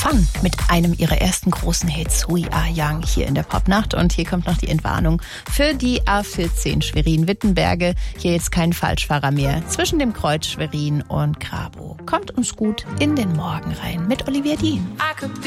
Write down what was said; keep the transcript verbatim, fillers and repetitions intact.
Fun mit einem ihrer ersten großen Hits, We Are Young, hier in der Popnacht. Und hier kommt noch die Entwarnung für die A vierzehn Schwerin-Wittenberge. Hier jetzt kein Falschfahrer mehr zwischen dem Kreuz Schwerin und Grabow. Kommt uns gut in den Morgen rein mit Olivia Dean.